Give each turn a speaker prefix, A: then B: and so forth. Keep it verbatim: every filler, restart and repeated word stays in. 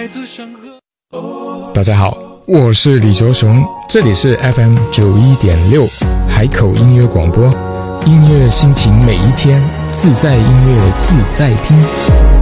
A: 再次山河。
B: 大家好，我是李卓雄，这里是 F M 九一点六海口音乐广播，音乐心情每一天，自在音乐自在听。